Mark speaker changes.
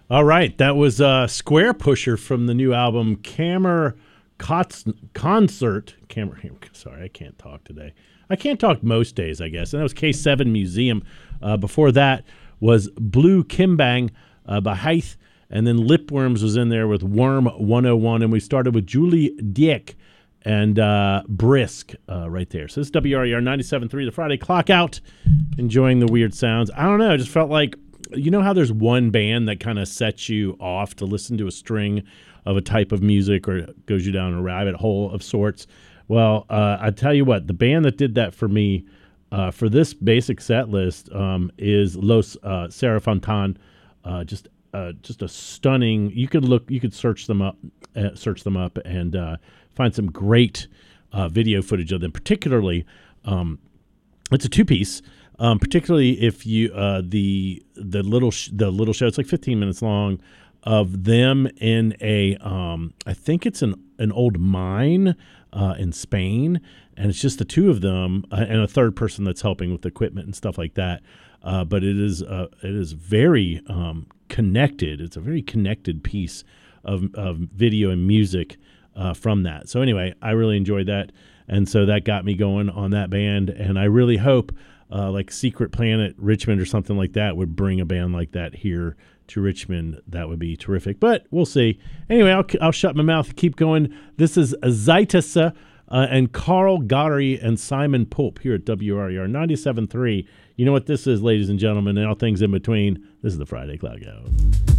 Speaker 1: All right, that was Square Pusher from the new album Camera Concert. Sorry, I can't talk today. I can't talk most days, I guess. And that was K7 Museum. Before that was Blue Kimbang by Hythe. And then Lipworms was in there with Worm 101. And we started with Julie Dick and Brisk right there. So this is WRER 97.3, the Friday Clock Out. Enjoying the weird sounds. I don't know. I just felt like, you know how there's one band that kind of sets you off to listen to a string of a type of music or goes you down a rabbit hole of sorts? Well, I tell you what, the band that did that for me for this basic set list is Los Serafantan. Just a stunning. You could search them up and find some great video footage of them. Particularly, it's a two-piece. Particularly if you the little show, it's like 15 minutes long, of them in a I think it's an old mine in Spain, and it's just the two of them and a third person that's helping with equipment and stuff like that. But it is very connected. It's a very connected piece of video and music from that. So anyway, I really enjoyed that, and so that got me going on that band, and I really hope like Secret Planet Richmond or something like that would bring a band like that here to Richmond. That would be terrific, but we'll see. Anyway, I'll shut my mouth and keep going. This is Zaitasa and Carl Goddard and Simon Pope here at WRER 97.3. You know what this is, ladies and gentlemen, and all things in between. This is the Friday Clock Out.